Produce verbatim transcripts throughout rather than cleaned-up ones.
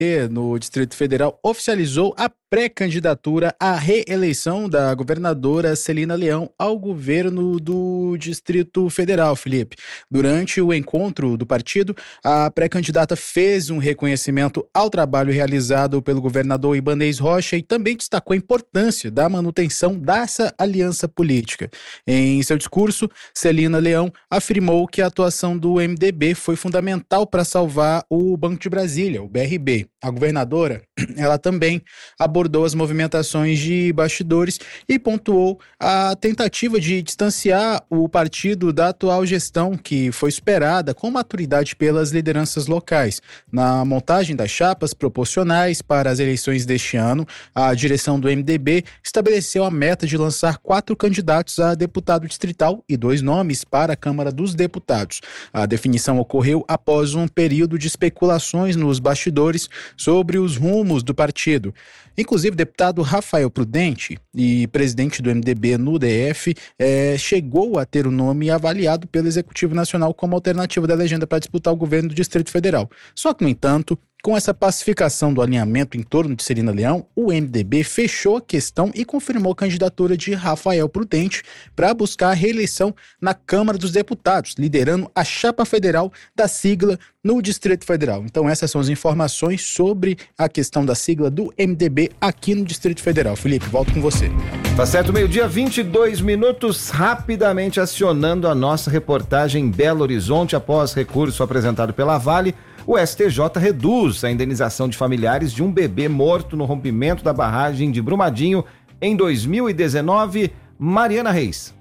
no Distrito Federal oficializou a pré-candidatura à reeleição da governadora Celina Leão ao governo do Distrito Federal, Felipe. Durante o encontro do partido, a pré-candidata fez um reconhecimento ao trabalho realizado pelo governador Ibanez Rocha e também destacou a importância da manutenção dessa aliança política. Em seu discurso, Celina Leão afirmou que a atuação do M D B foi fundamental para salvar o Banco de Brasília, o B R B. A governadora, ela também abordou as movimentações de bastidores e pontuou a tentativa de distanciar o partido da atual gestão, que foi superada com maturidade pelas lideranças locais. Na montagem das chapas proporcionais para as eleições deste ano, a direção do M D B estabeleceu a meta de lançar quatro candidatos a deputado distrital e dois nomes para a Câmara dos Deputados. A definição ocorreu após um período de especulações nos bastidores sobre os rumos do partido. Inclusive, o deputado Rafael Prudente, e presidente do M D B no D F, é, chegou a ter o nome avaliado pelo Executivo Nacional como alternativa da legenda para disputar o governo do Distrito Federal. Só que, no entanto, com essa pacificação do alinhamento em torno de Celina Leão, o M D B fechou a questão e confirmou a candidatura de Rafael Prudente para buscar a reeleição na Câmara dos Deputados, liderando a chapa federal da sigla no Distrito Federal. Então essas são as informações sobre a questão da sigla do M D B aqui no Distrito Federal. Felipe, volto com você. Tá certo, meio-dia, vinte e dois minutos, rapidamente acionando a nossa reportagem em Belo Horizonte. Após recurso apresentado pela Vale, o S T J reduz a indenização de familiares de um bebê morto no rompimento da barragem de Brumadinho em dois mil e dezenove. Mariana Reis.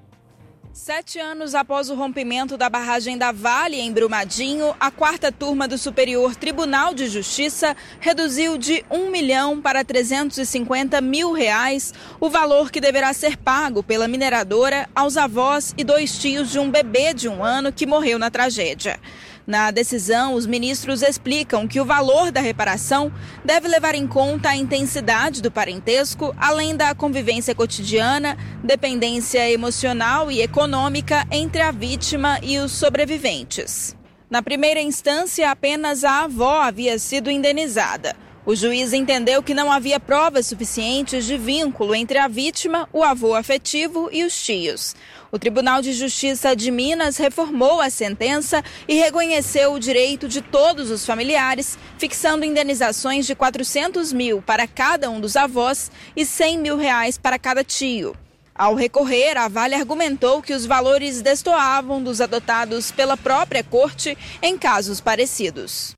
Sete anos após o rompimento da barragem da Vale em Brumadinho, a quarta turma do Superior Tribunal de Justiça reduziu de um milhão para trezentos e cinquenta mil reais o valor que deverá ser pago pela mineradora aos avós e dois tios de um bebê de um ano que morreu na tragédia. Na decisão, os ministros explicam que o valor da reparação deve levar em conta a intensidade do parentesco, além da convivência cotidiana, dependência emocional e econômica entre a vítima e os sobreviventes. Na primeira instância, apenas a avó havia sido indenizada. O juiz entendeu que não havia provas suficientes de vínculo entre a vítima, o avô afetivo e os tios. O Tribunal de Justiça de Minas reformou a sentença e reconheceu o direito de todos os familiares, fixando indenizações de quatrocentos mil para cada um dos avós e cem mil reais para cada tio. Ao recorrer, a Vale argumentou que os valores destoavam dos adotados pela própria corte em casos parecidos.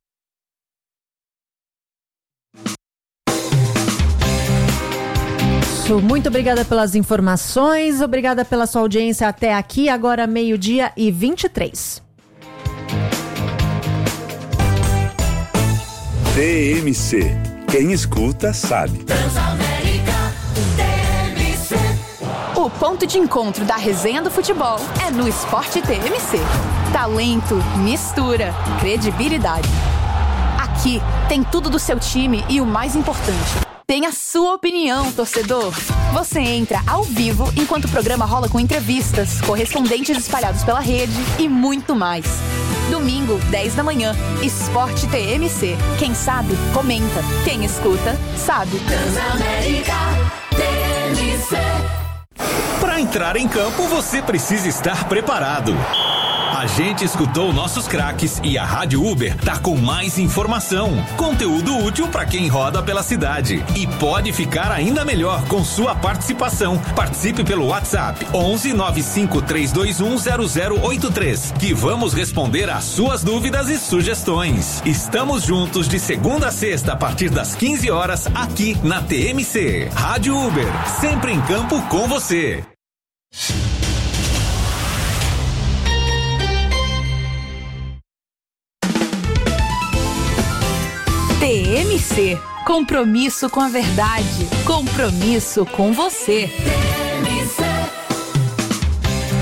Muito obrigada pelas informações, obrigada pela sua audiência até aqui, agora meio-dia e vinte e três. T M C, quem escuta sabe. Transamérica, T M C. O ponto de encontro da resenha do futebol é no Esporte T M C. Talento, mistura, credibilidade. Aqui tem tudo do seu time e o mais importante, tem a sua opinião, torcedor. Você entra ao vivo enquanto o programa rola com entrevistas, correspondentes espalhados pela rede e muito mais. Domingo, dez da manhã, Esporte T M C. Quem sabe, comenta. Quem escuta, sabe. Transamérica T M C. Para entrar em campo, você precisa estar preparado. A gente escutou nossos craques e a Rádio Uber tá com mais informação, conteúdo útil para quem roda pela cidade e pode ficar ainda melhor com sua participação. Participe pelo WhatsApp onze nove cinco três dois um zero zero oito três, que vamos responder às suas dúvidas e sugestões. Estamos juntos de segunda a sexta a partir das quinze horas aqui na T M C. Rádio Uber, sempre em campo com você. T M C, compromisso com a verdade, compromisso com você.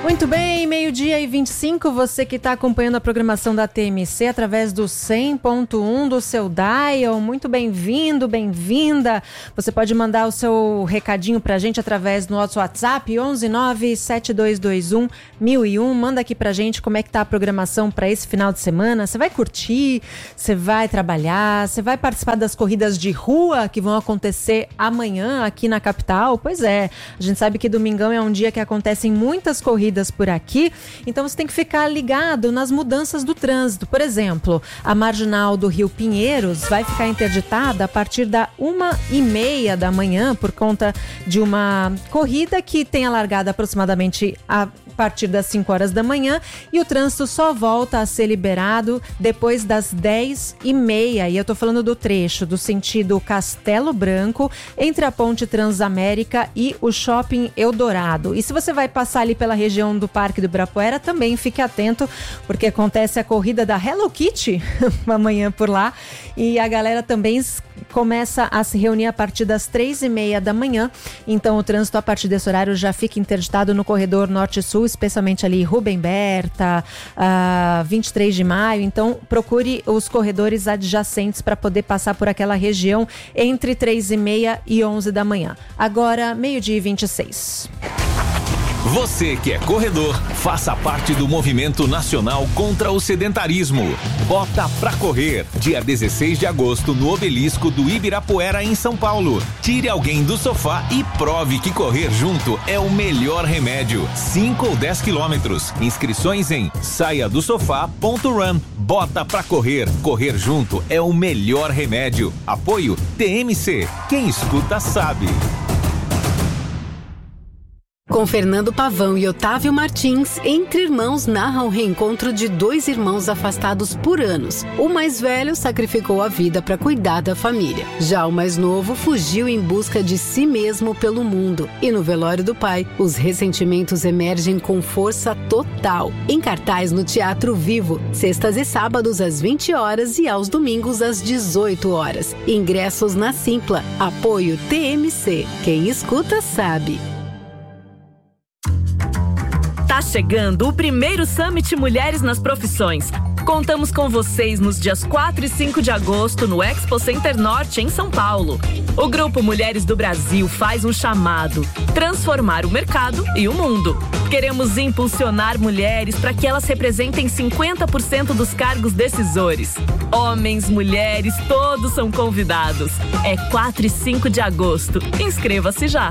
Muito bem, meio-dia e vinte e cinco, você que está acompanhando a programação da T M C através do cem ponto um do seu dial, muito bem-vindo, bem-vinda. Você pode mandar o seu recadinho pra gente através do nosso WhatsApp, onze nove sete dois dois um mil e um. Manda aqui pra gente como é que tá a programação para esse final de semana. Você vai curtir, você vai trabalhar, você vai participar das corridas de rua que vão acontecer amanhã aqui na capital? Pois é, a gente sabe que domingão é um dia que acontecem muitas corridas por aqui, então você tem que ficar ligado nas mudanças do trânsito. Por exemplo, a marginal do Rio Pinheiros vai ficar interditada a partir da uma e meia da manhã por conta de uma corrida que tem alargado aproximadamente a partir das cinco horas da manhã, e o trânsito só volta a ser liberado depois das dez e meia. E eu tô falando do trecho do sentido Castelo Branco, entre a Ponte Transamérica e o Shopping Eldorado. E se você vai passar ali pela região do Parque do Ibirapuera, também fique atento, porque acontece a corrida da Hello Kitty amanhã por lá, e a galera também começa a se reunir a partir das três e meia da manhã. Então o trânsito a partir desse horário já fica interditado no corredor norte-sul, especialmente ali Rubem Berta, uh, vinte e três de maio. Então procure os corredores adjacentes para poder passar por aquela região entre três e meia e onze da manhã. Agora, meio-dia e vinte e seis. Você que é corredor, faça parte do Movimento Nacional contra o Sedentarismo. Bota pra correr, dia dezesseis de agosto, no Obelisco do Ibirapuera, em São Paulo. Tire alguém do sofá e prove que correr junto é o melhor remédio. cinco ou dez quilômetros. Inscrições em saia do sofá ponto run. Bota pra correr. Correr junto é o melhor remédio. Apoio T M C. Quem escuta sabe. Com Fernando Pavão e Otávio Martins, Entre Irmãos narra o reencontro de dois irmãos afastados por anos. O mais velho sacrificou a vida para cuidar da família. Já o mais novo fugiu em busca de si mesmo pelo mundo. E no velório do pai, os ressentimentos emergem com força total. Em cartaz no Teatro Vivo, sextas e sábados às vinte horas e aos domingos às dezoito horas. Ingressos na Simpla. Apoio T M C. Quem escuta sabe. Tá chegando o primeiro Summit Mulheres nas Profissões. Contamos com vocês nos dias quatro e cinco de agosto no Expo Center Norte, em São Paulo. O Grupo Mulheres do Brasil faz um chamado: transformar o mercado e o mundo. Queremos impulsionar mulheres para que elas representem cinquenta por cento dos cargos decisores. Homens, mulheres, todos são convidados. É quatro e cinco de agosto. Inscreva-se já.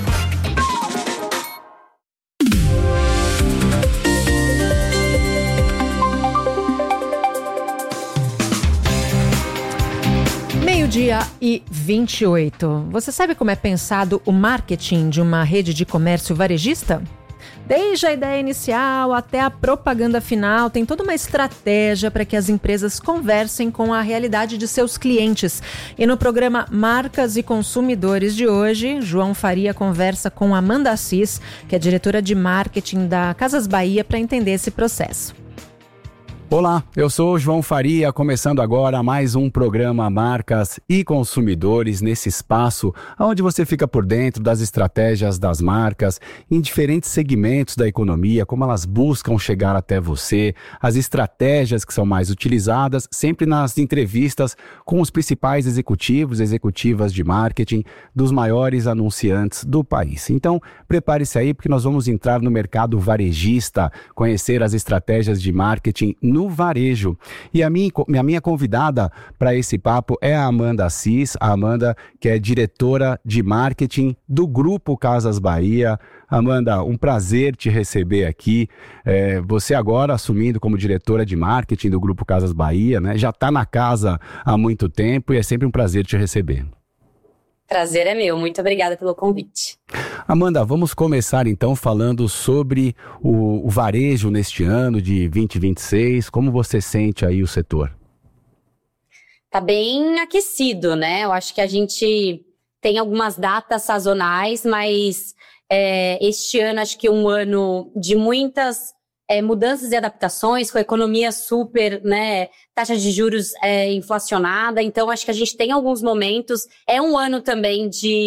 Meio-dia e vinte e oito. Você sabe como é pensado o marketing de uma rede de comércio varejista? Desde a ideia inicial até a propaganda final, tem toda uma estratégia para que as empresas conversem com a realidade de seus clientes. E no programa Marcas e Consumidores de hoje, João Faria conversa com Amanda Assis, que é diretora de marketing da Casas Bahia, para entender esse processo. Olá, eu sou o João Faria, começando agora mais um programa Marcas e Consumidores, nesse espaço onde você fica por dentro das estratégias das marcas em diferentes segmentos da economia, como elas buscam chegar até você, as estratégias que são mais utilizadas, sempre nas entrevistas com os principais executivos, executivas de marketing dos maiores anunciantes do país. Então, prepare-se aí porque nós vamos entrar no mercado varejista, conhecer as estratégias de marketing no varejo. E a minha, a minha convidada para esse papo é a Amanda Assis, a Amanda que é diretora de marketing do Grupo Casas Bahia. Amanda, um prazer te receber aqui. É, você agora assumindo como diretora de marketing do Grupo Casas Bahia, né? Já está na casa há muito tempo e é sempre um prazer te receber. Prazer é meu, muito obrigada pelo convite. Amanda, vamos começar então falando sobre o, o varejo neste ano de vinte e vinte e seis. Como você sente aí o setor? Tá bem aquecido, né? Eu acho que a gente tem algumas datas sazonais, mas é, este ano acho que é um ano de muitas é, mudanças e adaptações, com a economia super, né, taxa de juros é, inflacionada. Então acho que a gente tem alguns momentos. É um ano também de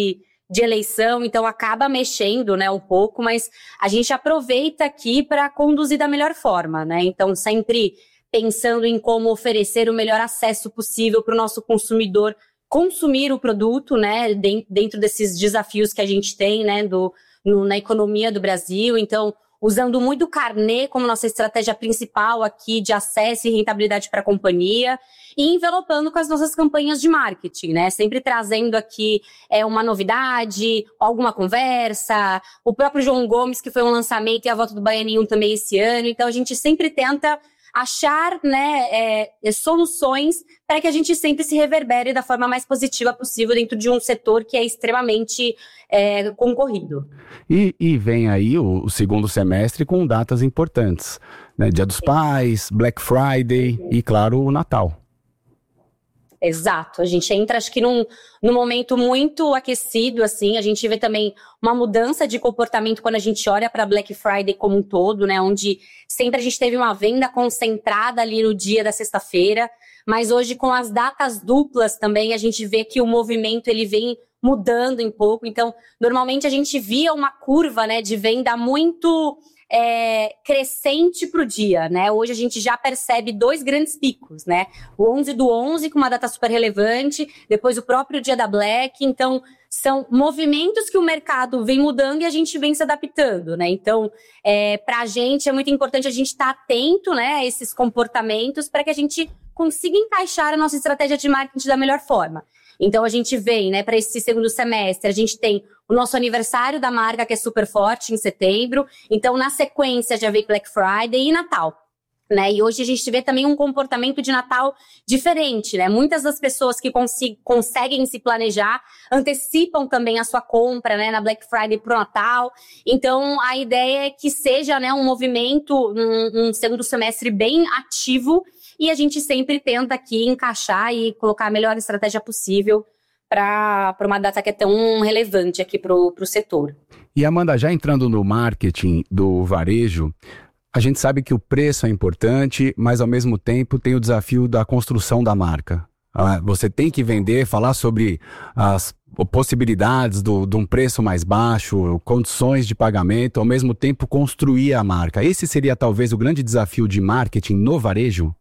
de eleição, então acaba mexendo, né, um pouco, mas a gente aproveita aqui para conduzir da melhor forma, né? Então, sempre pensando em como oferecer o melhor acesso possível para o nosso consumidor consumir o produto, né, dentro desses desafios que a gente tem, né, do, no, na economia do Brasil. Então, usando muito o carnê como nossa estratégia principal aqui de acesso e rentabilidade para a companhia e envelopando com as nossas campanhas de marketing, né? Sempre trazendo aqui é, uma novidade, alguma conversa, o próprio João Gomes, que foi um lançamento, e a volta do Baianinho também esse ano. Então, a gente sempre tenta achar, né, é, soluções para que a gente sempre se reverbere da forma mais positiva possível dentro de um setor que é extremamente é, concorrido. E, e vem aí o, o segundo semestre com datas importantes, né? Dia dos Pais, Black Friday e, claro, o Natal. Exato, a gente entra acho que num, num momento muito aquecido, assim, a gente vê também uma mudança de comportamento quando a gente olha para Black Friday como um todo, né, onde sempre a gente teve uma venda concentrada ali no dia da sexta-feira, mas hoje com as datas duplas também a gente vê que o movimento ele vem mudando um pouco, então normalmente a gente via uma curva, né, de venda muito... É, crescente para o dia, né? Hoje a gente já percebe dois grandes picos, né? O onze do onze com uma data super relevante, depois o próprio dia da Black. Então, são movimentos que o mercado vem mudando e a gente vem se adaptando, né? Então, é, para a gente é muito importante a gente estar tá atento, né, a esses comportamentos para que a gente consiga encaixar a nossa estratégia de marketing da melhor forma. Então, a gente vem, né, para esse segundo semestre, a gente tem o nosso aniversário da marca, que é super forte, em setembro. Então, na sequência, já vem Black Friday e Natal, né? E hoje a gente vê também um comportamento de Natal diferente, né? Muitas das pessoas que cons- conseguem se planejar antecipam também a sua compra, né, na Black Friday para o Natal. Então, a ideia é que seja, né, um movimento, um, um segundo semestre bem ativo, e a gente sempre tenta aqui encaixar e colocar a melhor estratégia possível para uma data que é tão relevante aqui para o setor. E Amanda, já entrando no marketing do varejo, a gente sabe que o preço é importante, mas ao mesmo tempo tem o desafio da construção da marca. Você tem que vender, falar sobre as possibilidades do, de um preço mais baixo, condições de pagamento, ao mesmo tempo construir a marca. Esse seria talvez o grande desafio de marketing no varejo?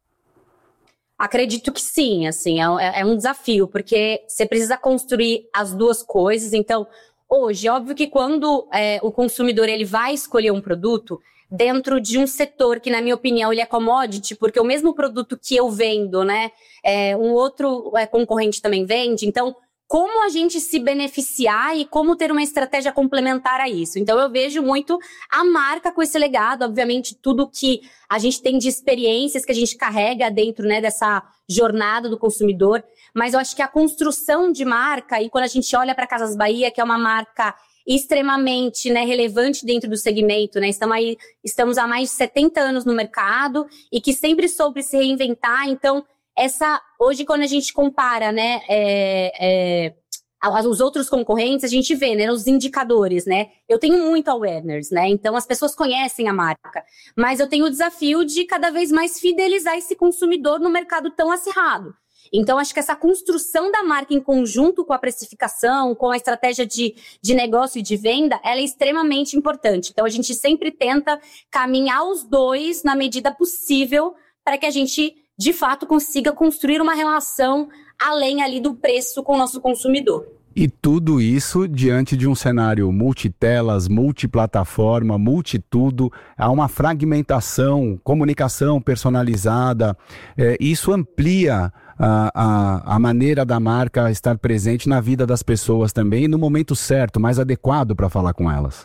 Acredito que sim, assim, é, é um desafio, porque você precisa construir as duas coisas. Então, hoje, óbvio que quando é, o consumidor ele vai escolher um produto dentro de um setor que, na minha opinião, ele é commodity, porque o mesmo produto que eu vendo, né, é, um outro é, concorrente também vende, então, como a gente se beneficiar e como ter uma estratégia complementar a isso. Então, eu vejo muito a marca com esse legado, obviamente, tudo que a gente tem de experiências que a gente carrega dentro, né, dessa jornada do consumidor, mas eu acho que a construção de marca, e quando a gente olha para Casas Bahia, que é uma marca extremamente, né, relevante dentro do segmento, né, estamos, aí, estamos há mais de setenta anos no mercado e que sempre soube se reinventar, então... Essa, hoje, quando a gente compara, né, é, é, os outros concorrentes, a gente vê, né, os indicadores, né? Eu tenho muito awareness, né? Então, as pessoas conhecem a marca. Mas eu tenho o desafio de cada vez mais fidelizar esse consumidor no mercado tão acirrado. Então, acho que essa construção da marca em conjunto com a precificação, com a estratégia de, de negócio e de venda, ela é extremamente importante. Então, a gente sempre tenta caminhar os dois na medida possível para que a gente... de fato, consiga construir uma relação além ali do preço com o nosso consumidor. E tudo isso diante de um cenário multitelas, multiplataforma, multitudo, há uma fragmentação, comunicação personalizada, é, isso amplia a, a, a maneira da marca estar presente na vida das pessoas também, no momento certo, mais adequado para falar com elas.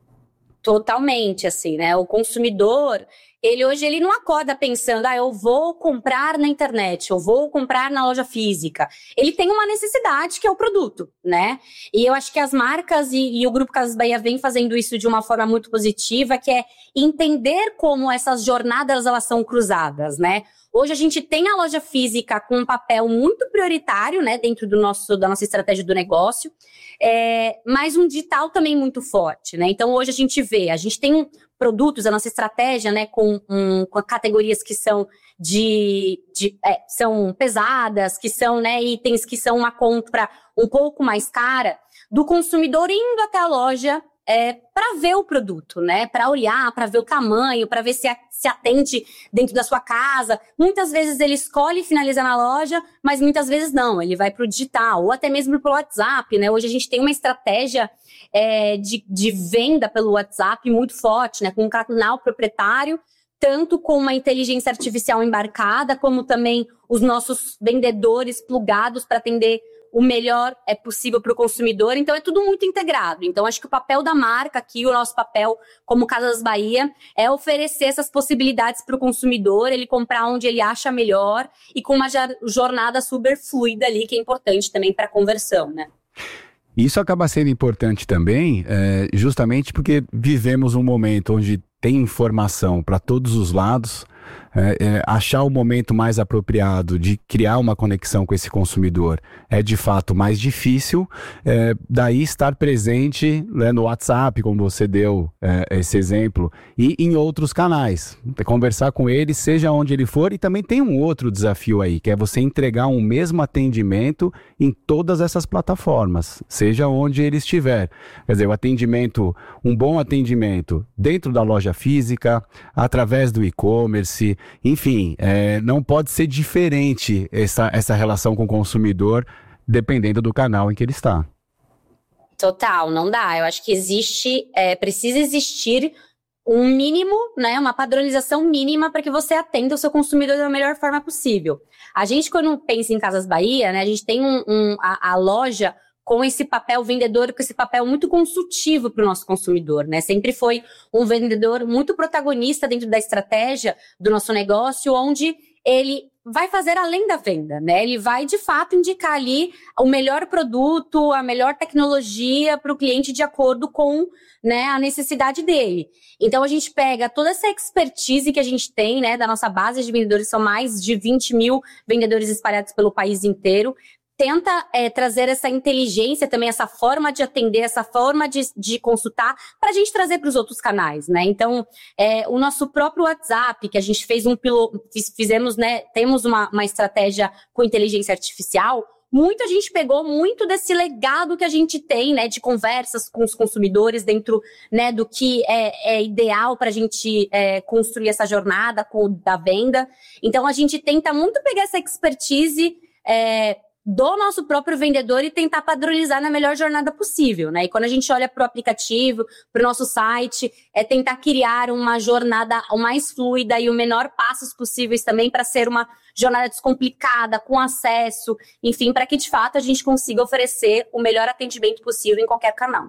Totalmente, assim, né? O consumidor, ele hoje ele não acorda pensando, ah, eu vou comprar na internet, eu vou comprar na loja física. Ele tem uma necessidade que é o produto, né? E eu acho que as marcas e, e o Grupo Casas Bahia vem fazendo isso de uma forma muito positiva, que é entender como essas jornadas elas são cruzadas, né? Hoje a gente tem a loja física com um papel muito prioritário, né, dentro do nosso, da nossa estratégia do negócio, é, mas um digital também muito forte, né? Então hoje a gente vê, a gente tem produtos, a nossa estratégia, né, com, um, com categorias que são de, de é, são pesadas, que são, né, itens que são uma compra um pouco mais cara. do consumidor indo até a loja é, para ver o produto, né? Para olhar, para ver o tamanho, para ver se, a, se atende dentro da sua casa. Muitas vezes ele escolhe e finaliza na loja, mas muitas vezes não, ele vai para o digital, ou até mesmo pelo WhatsApp, né? Hoje a gente tem uma estratégia é, de, de venda pelo WhatsApp muito forte, né? Com um canal proprietário, tanto com uma inteligência artificial embarcada, como também os nossos vendedores plugados para atender o melhor é possível para o consumidor. Então, é tudo muito integrado. Então, acho que o papel da marca aqui, o nosso papel como Casas Bahia, é oferecer essas possibilidades para o consumidor, ele comprar onde ele acha melhor e com uma jornada super fluida ali, que é importante também para a conversão, né? Isso acaba sendo importante também, é, justamente porque vivemos um momento onde tem informação para todos os lados. É, é, achar o momento mais apropriado de criar uma conexão com esse consumidor é de fato mais difícil, é, daí estar presente, né, no WhatsApp, como você deu é, esse exemplo, e em outros canais, conversar com ele, seja onde ele for. E também tem um outro desafio aí, que é você entregar um mesmo atendimento em todas essas plataformas, seja onde ele estiver. Quer dizer, o atendimento, um bom atendimento dentro da loja física, através do e-commerce. Enfim, é, não pode ser diferente essa, essa relação com o consumidor, dependendo do canal em que ele está. Total, não dá. Eu acho que existe, é, precisa existir um mínimo, né, uma padronização mínima para que você atenda o seu consumidor da melhor forma possível. A gente, quando pensa em Casas Bahia, né, a gente tem um, um, a, a loja com esse papel vendedor, com esse papel muito consultivo para o nosso consumidor, né? Sempre foi um vendedor muito protagonista dentro da estratégia do nosso negócio, onde ele vai fazer além da venda, né? Ele vai, de fato, indicar ali o melhor produto, a melhor tecnologia para o cliente de acordo com, né, a necessidade dele. Então, a gente pega toda essa expertise que a gente tem, né, da nossa base de vendedores, são mais de vinte mil vendedores espalhados pelo país inteiro, tenta é, trazer essa inteligência também, essa forma de atender, essa forma de, de consultar, para a gente trazer para os outros canais, né? Então, é, o nosso próprio WhatsApp, que a gente fez um piloto, fizemos, né? Temos uma, uma estratégia com inteligência artificial. Muito a gente pegou muito desse legado que a gente tem, né? De conversas com os consumidores dentro, né? Do que é, é ideal para a gente é, construir essa jornada com, da venda. Então, a gente tenta muito pegar essa expertise é, do nosso próprio vendedor e tentar padronizar na melhor jornada possível, né? E quando a gente olha para o aplicativo, para o nosso site, é tentar criar uma jornada o mais fluida e o menor passos possíveis também para ser uma jornada descomplicada, com acesso, enfim, para que de fato a gente consiga oferecer o melhor atendimento possível em qualquer canal.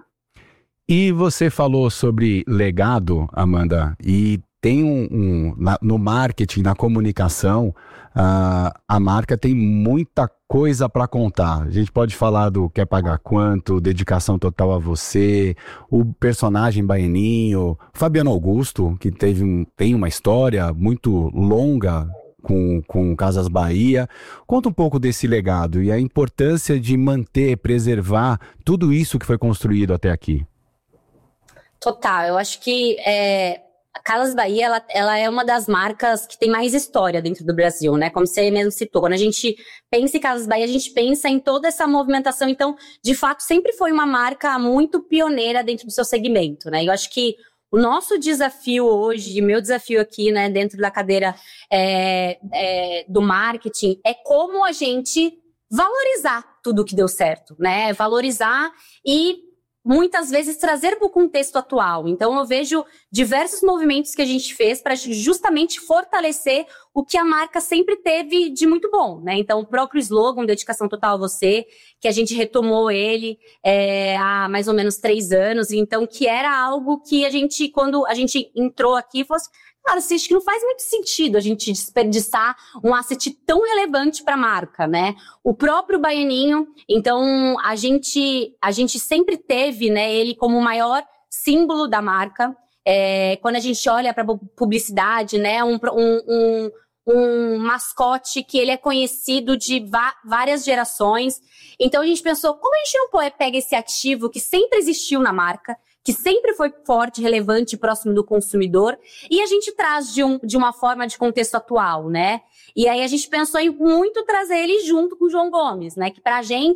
E você falou sobre legado, Amanda, e tem um, um na, no marketing, na comunicação, uh, a marca tem muita coisa para contar. A gente pode falar do quer pagar quanto, dedicação total a você, o personagem Baianinho, Fabiano Augusto, que teve um, tem uma história muito longa com, com Casas Bahia. Conta um pouco desse legado e a importância de manter, preservar tudo isso que foi construído até aqui. Total, eu acho que é, a Casas Bahia, ela, ela é uma das marcas que tem mais história dentro do Brasil, né? Como você mesmo citou, quando a gente pensa em Casas Bahia, a gente pensa em toda essa movimentação. Então, de fato, sempre foi uma marca muito pioneira dentro do seu segmento, né? Eu acho que o nosso desafio hoje, meu desafio aqui, né, dentro da cadeira é, é, do marketing, é como a gente valorizar tudo que deu certo, né? Valorizar e muitas vezes trazer para o contexto atual. Então, eu vejo diversos movimentos que a gente fez para justamente fortalecer o que a marca sempre teve de muito bom, né? Então, o próprio slogan, Dedicação Total a Você, que a gente retomou ele é, há mais ou menos três anos, então, que era algo que a gente, quando a gente entrou aqui, falou assim, cara, acho que não faz muito sentido a gente desperdiçar um asset tão relevante para a marca, né? O próprio Baianinho, então a gente, a gente sempre teve, né, ele como o maior símbolo da marca. É, quando a gente olha para a publicidade, né, um, um, um, um mascote que ele é conhecido de várias gerações. Então a gente pensou, como a gente não pega esse ativo que sempre existiu na marca, que sempre foi forte, relevante, próximo do consumidor, e a gente traz de, um, de uma forma de contexto atual, né? E aí a gente pensou em muito trazer ele junto com o João Gomes, né? Que pra gente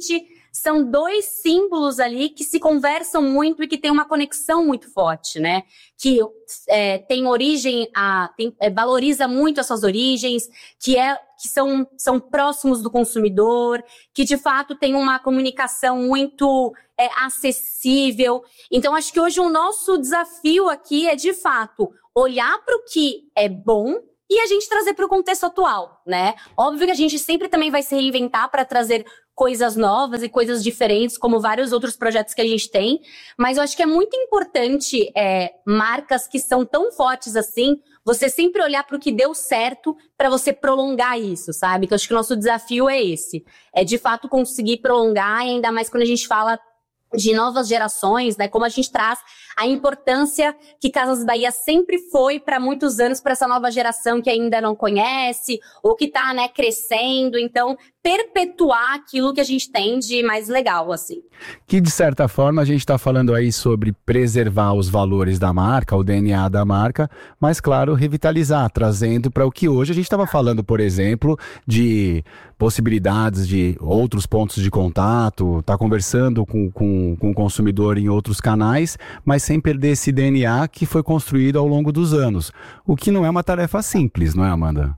são dois símbolos ali que se conversam muito e que tem uma conexão muito forte, né? Que é, tem origem, a, tem, é, valoriza muito as suas origens, que, é, que são, são próximos do consumidor, que de fato tem uma comunicação muito é, acessível. Então, acho que hoje o nosso desafio aqui é, de fato, olhar para o que é bom e a gente trazer para o contexto atual, né? Óbvio que a gente sempre também vai se reinventar para trazer coisas novas e coisas diferentes, como vários outros projetos que a gente tem, mas eu acho que é muito importante é, marcas que são tão fortes assim, você sempre olhar para o que deu certo para você prolongar isso, sabe? Que eu acho que o nosso desafio é esse, é de fato conseguir prolongar, e ainda mais quando a gente fala de novas gerações, né? Como a gente traz a importância que Casas Bahia sempre foi para muitos anos para essa nova geração que ainda não conhece ou que está, né, crescendo. Então, perpetuar aquilo que a gente tem de mais legal, assim. Que, de certa forma, a gente está falando aí sobre preservar os valores da marca, o D N A da marca, mas, claro, revitalizar, trazendo para o que hoje a gente estava falando, por exemplo, de possibilidades de outros pontos de contato, tá conversando com, com, com o consumidor em outros canais, mas sem perder esse D N A que foi construído ao longo dos anos. O que não é uma tarefa simples, não é, Amanda?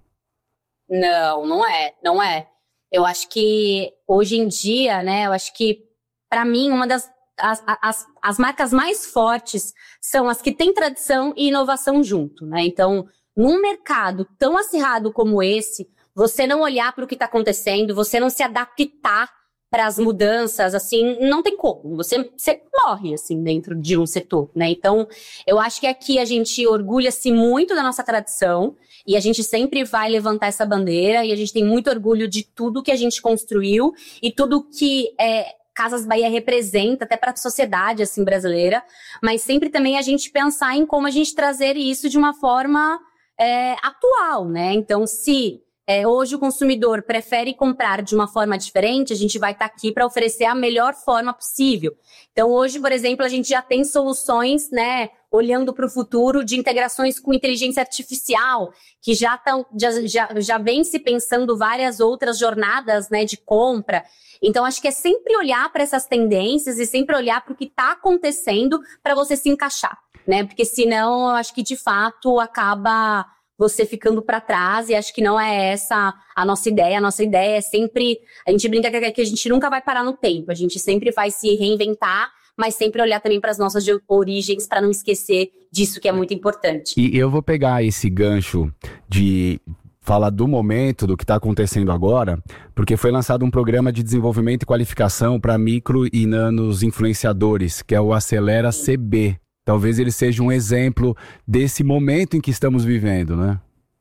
Não, não é, não é. Eu acho que hoje em dia, né, eu acho que, para mim, uma das as, as, as marcas mais fortes são as que têm tradição e inovação junto, né? Então, num mercado tão acirrado como esse, você não olhar para o que está acontecendo, você não se adaptar para as mudanças, assim, não tem como. Você, você morre, assim, dentro de um setor, né? Então, eu acho que aqui a gente orgulha-se muito da nossa tradição e a gente sempre vai levantar essa bandeira e a gente tem muito orgulho de tudo que a gente construiu e tudo que é, Casas Bahia representa, até para a sociedade, assim, brasileira, mas sempre também a gente pensar em como a gente trazer isso de uma forma é, atual, né? Então, se... É, hoje o consumidor prefere comprar de uma forma diferente, a gente vai estar tá aqui para oferecer a melhor forma possível. Então hoje, por exemplo, a gente já tem soluções, né, olhando para o futuro, de integrações com inteligência artificial, que já, tão, já, já, já vem se pensando várias outras jornadas, né, de compra. Então acho que é sempre olhar para essas tendências e sempre olhar para o que está acontecendo para você se encaixar, né? Porque senão eu acho que de fato acaba você ficando para trás, e acho que não é essa a nossa ideia. A nossa ideia é sempre, a gente brinca que a gente nunca vai parar no tempo, a gente sempre vai se reinventar, mas sempre olhar também para as nossas origens, para não esquecer disso que é muito importante. E eu vou pegar esse gancho de falar do momento, do que está acontecendo agora, porque foi lançado um programa de desenvolvimento e qualificação para micro e nanos influenciadores, que é o Acelera C B. Talvez ele seja um exemplo desse momento em que estamos vivendo, né?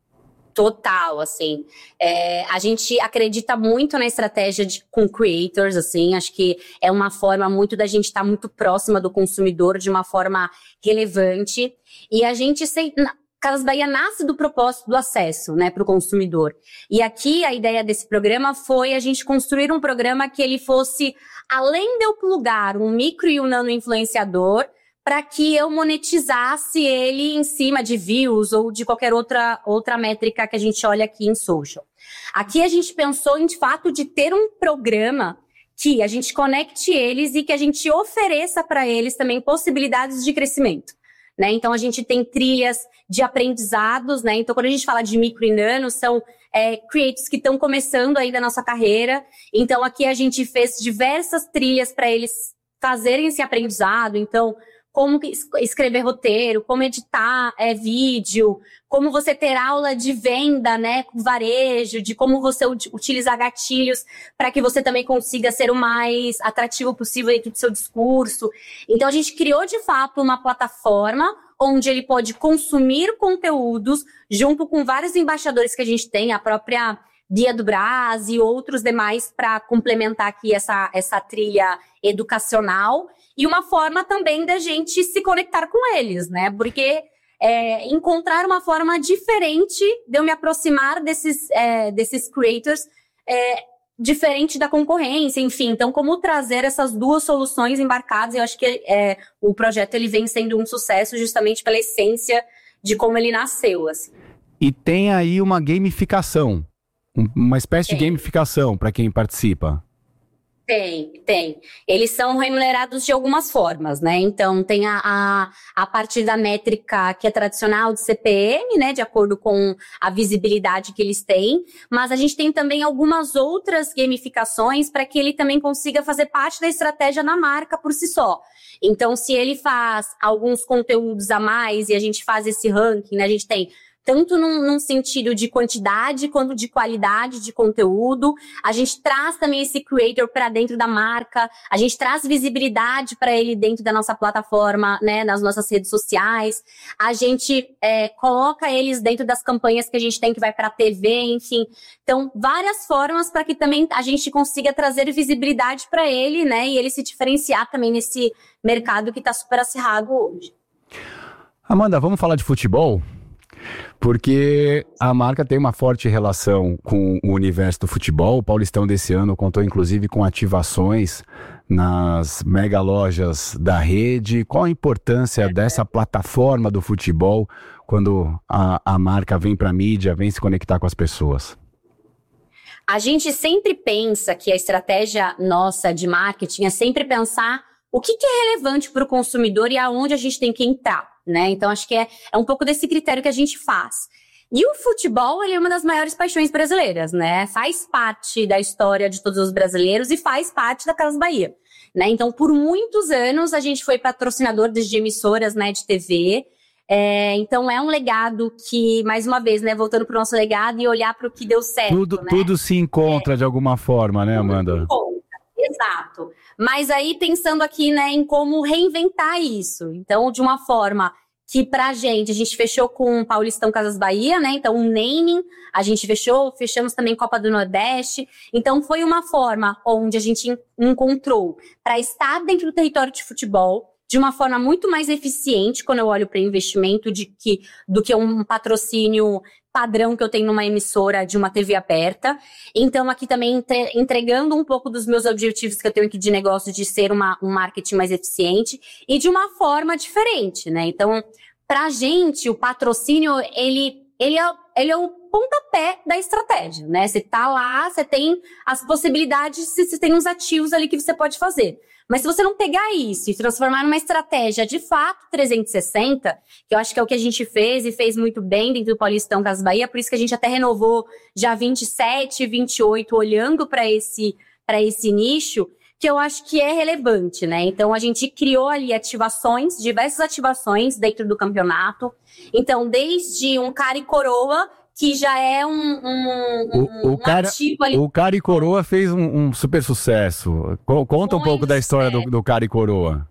Total, assim. É, a gente acredita muito na estratégia de, com creators, assim. Acho que é uma forma muito da gente estar muito próxima do consumidor de uma forma relevante. E a gente... Sem, Casas Bahia nasce do propósito do acesso, né, para o consumidor. E aqui a ideia desse programa foi a gente construir um programa que ele fosse, além de eu plugar um micro e um nano influenciador, para que eu monetizasse ele em cima de views ou de qualquer outra, outra métrica que a gente olha aqui em social. Aqui a gente pensou em, de fato, de ter um programa que a gente conecte eles e que a gente ofereça para eles também possibilidades de crescimento, né? Então, a gente tem trilhas de aprendizados, né? Então, quando a gente fala de micro e nano, são é, creators que estão começando ainda a nossa carreira. Então, aqui a gente fez diversas trilhas para eles fazerem esse aprendizado. Então, como escrever roteiro, como editar é, vídeo, como você ter aula de venda, né, com varejo, de como você utilizar gatilhos para que você também consiga ser o mais atrativo possível dentro do seu discurso. Então, a gente criou, de fato, uma plataforma onde ele pode consumir conteúdos junto com vários embaixadores que a gente tem, a própria Bia do Brás e outros demais para complementar aqui essa, essa trilha educacional. E uma forma também da gente se conectar com eles, né? Porque é, encontrar uma forma diferente de eu me aproximar desses, é, desses creators, é, diferente da concorrência, enfim. Então, como trazer essas duas soluções embarcadas, eu acho que é, o projeto ele vem sendo um sucesso justamente pela essência de como ele nasceu, assim. E tem aí uma gamificação, uma espécie de gamificação para quem participa. Tem, tem. Eles são remunerados de algumas formas, né? Então, tem a, a, a parte da métrica que é tradicional de C P M, né? De acordo com a visibilidade que eles têm. Mas a gente tem também algumas outras gamificações para que ele também consiga fazer parte da estratégia na marca por si só. Então, se ele faz alguns conteúdos a mais e a gente faz esse ranking, né? A gente tem tanto num, num sentido de quantidade quanto de qualidade de conteúdo. A gente traz também esse creator para dentro da marca, a gente traz visibilidade para ele dentro da nossa plataforma, né, nas nossas redes sociais. A gente é, coloca eles dentro das campanhas que a gente tem, que vai para a T V, enfim. Então, várias formas para que também a gente consiga trazer visibilidade para ele, né, e ele se diferenciar também nesse mercado que está super acirrado hoje. Amanda, vamos falar de futebol? Porque a marca tem uma forte relação com o universo do futebol. O Paulistão desse ano contou inclusive com ativações nas mega lojas da rede. Qual a importância dessa plataforma do futebol quando a, a marca vem para a mídia, vem se conectar com as pessoas? A gente sempre pensa que a estratégia nossa de marketing é sempre pensar o que, que é relevante para o consumidor e aonde a gente tem que entrar, né? Então, acho que é, é um pouco desse critério que a gente faz. E o futebol, ele é uma das maiores paixões brasileiras, né? Faz parte da história de todos os brasileiros e faz parte da Casas Bahia, né? Então, por muitos anos, a gente foi patrocinador de emissoras, né, de T V. É, então, é um legado que, mais uma vez, né, voltando para o nosso legado e olhar para o que deu certo, tudo, né? Tudo se encontra é, de alguma forma, né, Amanda? Tudo se encontra. Exato. Mas aí pensando aqui, né, em como reinventar isso. Então, de uma forma que pra gente, a gente fechou com o Paulistão Casas Bahia, né? Então, um naming, a gente fechou, fechamos também Copa do Nordeste. Então, foi uma forma onde a gente encontrou para estar dentro do território de futebol de uma forma muito mais eficiente quando eu olho para investimento de que, do que um patrocínio padrão que eu tenho numa emissora de uma T V aberta. Então, aqui também entre, entregando um pouco dos meus objetivos que eu tenho aqui de negócio, de ser uma, um marketing mais eficiente e de uma forma diferente, né? Então, pra gente, o patrocínio, ele, ele, é, ele é o pontapé da estratégia, né? Você tá lá, você tem as possibilidades, você tem uns ativos ali que você pode fazer. Mas se você não pegar isso e transformar numa estratégia de fato trezentos e sessenta, que eu acho que é o que a gente fez e fez muito bem dentro do Paulistão Casas Bahia, por isso que a gente até renovou já vinte e sete, vinte e oito, olhando para esse, para esse nicho, que eu acho que é relevante, né? Então, a gente criou ali ativações, diversas ativações dentro do campeonato. Então, desde um cara e coroa, que já é um, um, o, o um cara, ativo ali. O Cara e Coroa fez um, um super sucesso. Conta um pouco da história do, do Cara e Coroa.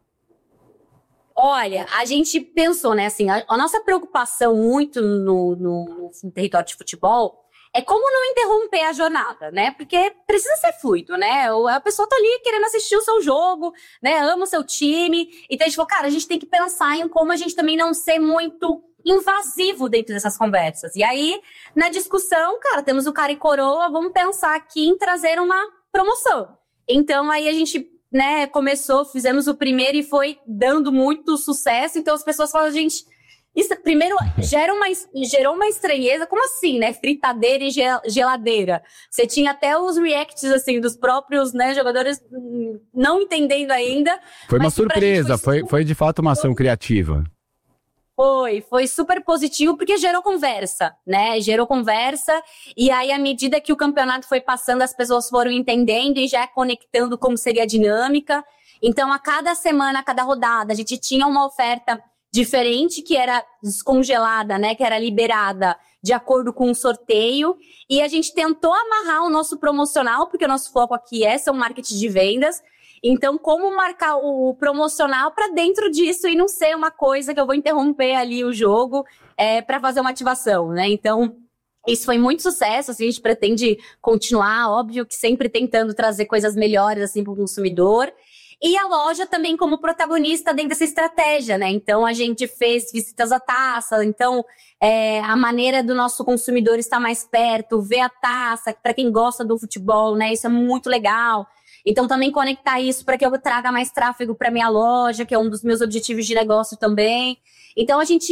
Olha, a gente pensou, né, assim, a, a nossa preocupação muito no, no, no território de futebol é como não interromper a jornada, né? Porque precisa ser fluido, né? A pessoa tá ali querendo assistir o seu jogo, né? Ama o seu time. Então a gente falou, cara, a gente tem que pensar em como a gente também não ser muito invasivo dentro dessas conversas. E aí, na discussão, cara, temos o Cara e Coroa, vamos pensar aqui em trazer uma promoção. Então, aí a gente, né, começou, fizemos o primeiro e foi dando muito sucesso. Então, as pessoas falam, gente, isso primeiro gera uma, gerou uma estranheza, como assim, né, fritadeira e geladeira? Você tinha até os reacts, assim, dos próprios, né, jogadores não entendendo ainda. Foi uma surpresa, foi, foi, foi de fato uma ação criativa. Foi, foi super positivo porque gerou conversa, né? Gerou conversa e aí à medida que o campeonato foi passando, as pessoas foram entendendo e já conectando como seria a dinâmica. Então, a cada semana, a cada rodada, a gente tinha uma oferta diferente que era descongelada, né? Que era liberada de acordo com o sorteio. E a gente tentou amarrar o nosso promocional, porque o nosso foco aqui é ser um marketing de vendas. Então, como marcar o promocional para dentro disso e não ser uma coisa que eu vou interromper ali o jogo é, para fazer uma ativação, né? Então, isso foi muito sucesso, assim, a gente pretende continuar, óbvio que sempre tentando trazer coisas melhores, assim, para o consumidor. E a loja também como protagonista dentro dessa estratégia, né? Então, a gente fez visitas à taça, então, é, a maneira do nosso consumidor estar mais perto, ver a taça, para quem gosta do futebol, né? Isso é muito legal. Então, também conectar isso para que eu traga mais tráfego para minha loja, que é um dos meus objetivos de negócio também. Então, a gente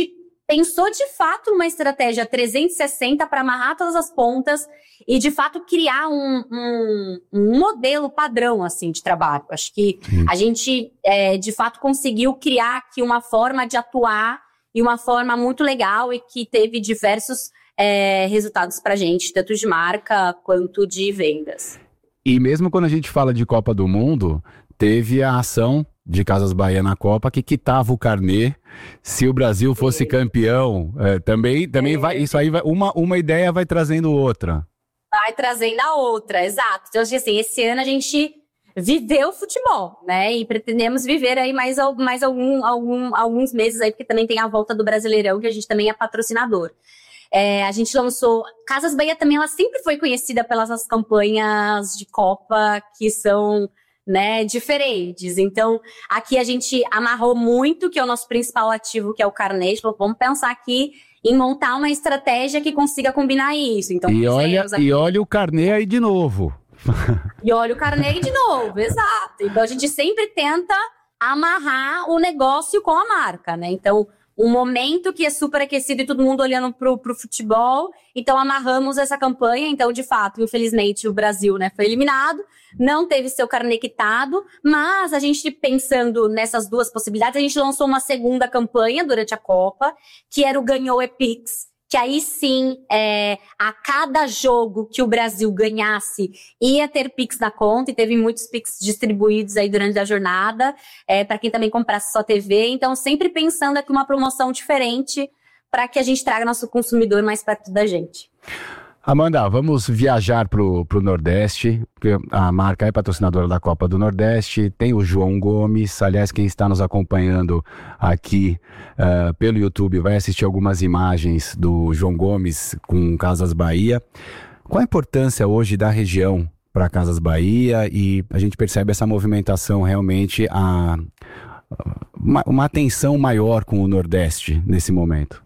pensou de fato uma estratégia trezentos e sessenta para amarrar todas as pontas e de fato criar um, um, um modelo padrão assim de trabalho. Acho que Sim. a gente é, de fato conseguiu criar aqui uma forma de atuar e uma forma muito legal e que teve diversos é, resultados para a gente, tanto de marca quanto de vendas. E mesmo quando a gente fala de Copa do Mundo, teve a ação de Casas Bahia na Copa, que quitava o carnê se o Brasil fosse Sim. campeão. É, também também é. vai, isso aí vai, uma, uma ideia vai trazendo outra. Vai trazendo a outra, exato. Então, assim, esse ano a gente viveu futebol, né? E pretendemos viver aí mais, mais algum, algum, alguns meses aí, porque também tem a volta do Brasileirão, que a gente também é patrocinador. É, a gente lançou... Casas Bahia também, ela sempre foi conhecida pelas campanhas de Copa que são... né, diferentes. Então, aqui a gente amarrou muito, que é o nosso principal ativo, que é o carnê. Vamos pensar aqui em montar uma estratégia que consiga combinar isso. Então, e, olha, aqui... e olha o carnê aí de novo. E olha o carnê aí de novo, exato. Então, a gente sempre tenta amarrar o negócio com a marca, né? Então, um momento que é super aquecido e todo mundo olhando pro, pro futebol. Então, amarramos essa campanha. Então, de fato, infelizmente, o Brasil, né, foi eliminado. Não teve seu carnê quitado. Mas a gente, pensando nessas duas possibilidades, a gente lançou uma segunda campanha durante a Copa, que era o Ganhou é Pix. Que aí sim, é, a cada jogo que o Brasil ganhasse, ia ter Pix na conta, e teve muitos Pix distribuídos aí durante a jornada, é, para quem também comprasse só T V. Então, sempre pensando aqui uma promoção diferente para que a gente traga nosso consumidor mais perto da gente. Amanda, vamos viajar pro, pro Nordeste, porque a marca é patrocinadora da Copa do Nordeste, tem o João Gomes, aliás, quem está nos acompanhando aqui uh, pelo YouTube vai assistir algumas imagens do João Gomes com Casas Bahia. Qual a importância hoje da região para Casas Bahia? E a gente percebe essa movimentação realmente, a, uma, uma atenção maior com o Nordeste nesse momento.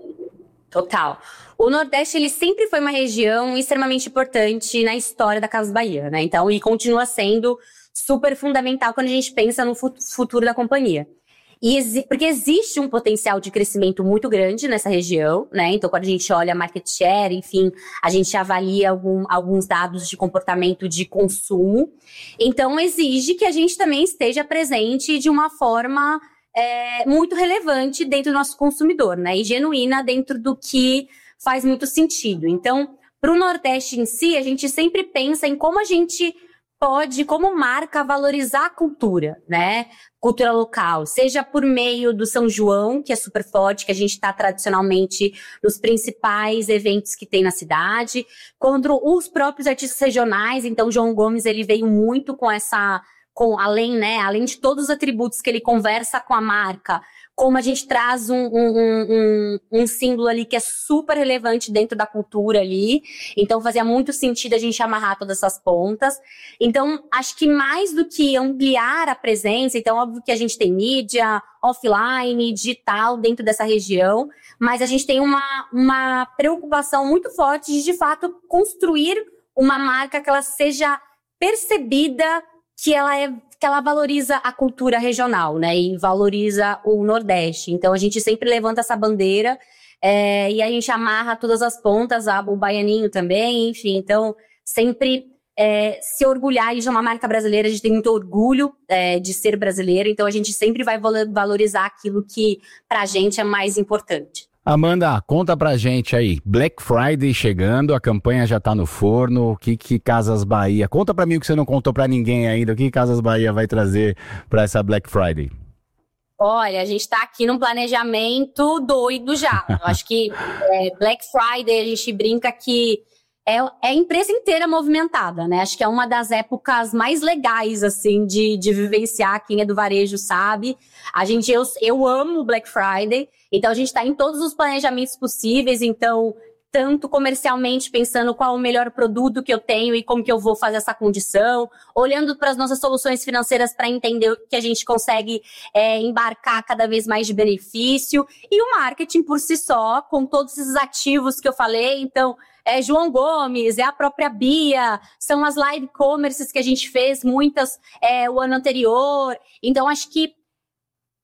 Total. O Nordeste, ele sempre foi uma região extremamente importante na história da Casas Bahia, né? Então, e continua sendo super fundamental quando a gente pensa no futuro da companhia. E exi- porque existe um potencial de crescimento muito grande nessa região, né? Então, quando a gente olha market share, enfim, a gente avalia algum, alguns dados de comportamento de consumo. Então, exige que a gente também esteja presente de uma forma... É, muito relevante dentro do nosso consumidor, né? E genuína dentro do que faz muito sentido. Então, para o Nordeste em si, a gente sempre pensa em como a gente pode, como marca, valorizar a cultura, né? Cultura local, seja por meio do São João, que é super forte, que a gente está tradicionalmente nos principais eventos que tem na cidade, contra os próprios artistas regionais. Então, o João Gomes, ele veio muito com essa... Com, além, né, além de todos os atributos que ele conversa com a marca, como a gente traz um, um, um, um símbolo ali que é super relevante dentro da cultura ali. Então, fazia muito sentido a gente amarrar todas essas pontas. Então, acho que mais do que ampliar a presença, então, óbvio que a gente tem mídia, offline, digital dentro dessa região, mas a gente tem uma, uma preocupação muito forte de, de fato, construir uma marca que ela seja percebida, que ela, é, que ela valoriza a cultura regional, né? E valoriza o Nordeste. Então, a gente sempre levanta essa bandeira é, e a gente amarra todas as pontas, o baianinho também, enfim. Então, sempre é, se orgulhar de uma marca brasileira. A gente tem muito orgulho é, de ser brasileira. Então, a gente sempre vai valorizar aquilo que, pra gente, é mais importante. Amanda, conta pra gente aí, Black Friday chegando, a campanha já tá no forno, o que que Casas Bahia, conta pra mim o que você não contou pra ninguém ainda, o que Casas Bahia vai trazer pra essa Black Friday? Olha, a gente tá aqui num planejamento doido já, eu acho que é, Black Friday, a gente brinca que é, é a empresa inteira movimentada, né? Acho que é uma das épocas mais legais, assim, de, de vivenciar. Quem é do varejo sabe. A gente, eu, eu amo Black Friday, então a gente está em todos os planejamentos possíveis, então, tanto comercialmente, pensando qual o melhor produto que eu tenho e como que eu vou fazer essa condição, olhando para as nossas soluções financeiras para entender que a gente consegue é, embarcar cada vez mais de benefício, e o marketing por si só, com todos esses ativos que eu falei, então... É João Gomes, é a própria Bia, são as live commerces que a gente fez, muitas é, o ano anterior. Então, acho que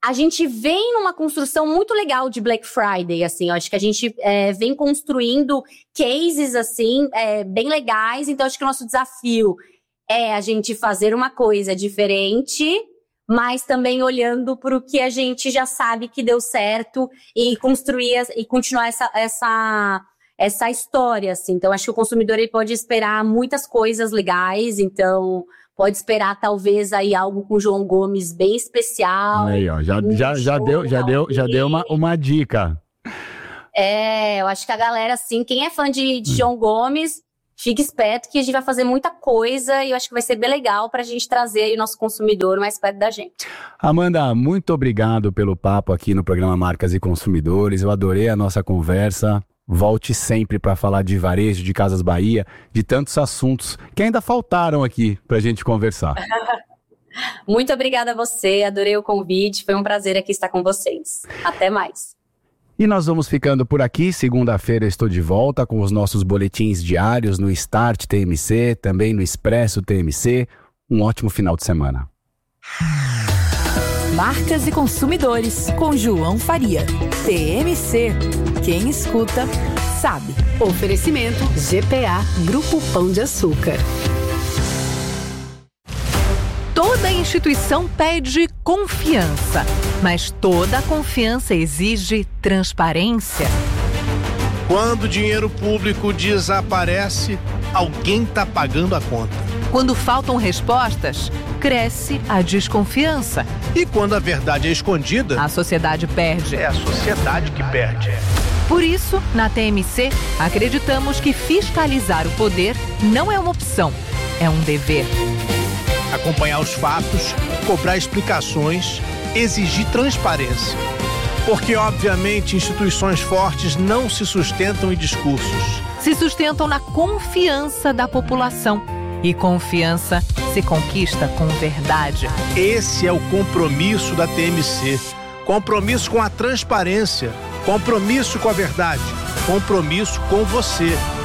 a gente vem numa construção muito legal de Black Friday, assim, eu acho que a gente é, vem construindo cases, assim, é, bem legais, então acho que o nosso desafio é a gente fazer uma coisa diferente, mas também olhando para o que a gente já sabe que deu certo e construir e continuar essa, essa, essa história, assim. Então acho que o consumidor ele pode esperar muitas coisas legais, então... Pode esperar, talvez, aí algo com o João Gomes bem especial. Aí, ó, já, já, já deu, já deu, já deu uma, uma dica. É, eu acho que a galera, assim, quem é fã de, de hum. João Gomes, fique esperto que a gente vai fazer muita coisa e eu acho que vai ser bem legal pra gente trazer aí o nosso consumidor mais perto da gente. Amanda, muito obrigado pelo papo aqui no programa Marcas e Consumidores. Eu adorei a nossa conversa. Volte sempre para falar de varejo, de Casas Bahia, de tantos assuntos que ainda faltaram aqui para a gente conversar. Muito obrigada a você, adorei o convite, foi um prazer aqui estar com vocês. Até mais. E nós vamos ficando por aqui. Segunda-feira estou de volta com os nossos boletins diários no Start T M C, também no Expresso T M C. Um ótimo final de semana. Marcas e Consumidores, com João Faria. T M C. Quem escuta, sabe. Oferecimento G P A, Grupo Pão de Açúcar. Toda instituição pede confiança, mas toda confiança exige transparência. Quando o dinheiro público desaparece, alguém está pagando a conta. Quando faltam respostas, cresce a desconfiança. E quando a verdade é escondida, a sociedade perde. É a sociedade que perde. Por isso, na T M C, acreditamos que fiscalizar o poder não é uma opção, é um dever. Acompanhar os fatos, cobrar explicações, exigir transparência. Porque, obviamente, instituições fortes não se sustentam em discursos. Se sustentam na confiança da população. E confiança se conquista com verdade. Esse é o compromisso da T M C. Compromisso com a transparência. Compromisso com a verdade. Compromisso com você.